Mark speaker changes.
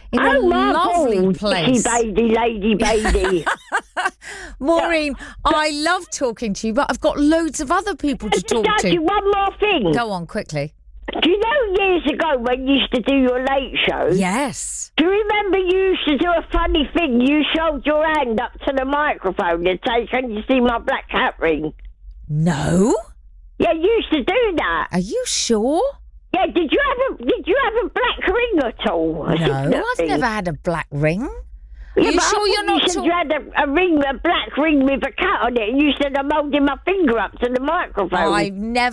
Speaker 1: in a lovely place.
Speaker 2: Lady baby.
Speaker 1: Maureen, I love talking to you, but I've got loads of other people to talk
Speaker 2: Just ask
Speaker 1: to.
Speaker 2: you one more thing.
Speaker 1: Go on, quickly.
Speaker 2: Do you know years ago when you used to do your late show?
Speaker 1: Yes.
Speaker 2: Do you remember you used to do a funny thing? You showed your hand up to the microphone and say, "Can you see my black cat ring?"
Speaker 1: No?
Speaker 2: Yeah, you used to do that.
Speaker 1: Are you sure?
Speaker 2: Yeah, did you have a black ring at all?
Speaker 1: No, I've never had a black ring. Are
Speaker 2: Yeah,
Speaker 1: you
Speaker 2: but I
Speaker 1: sure you're
Speaker 2: thought
Speaker 1: not
Speaker 2: you said you had a black ring with a cat on it, and you said I'm holding my finger up to the microphone.
Speaker 1: I've never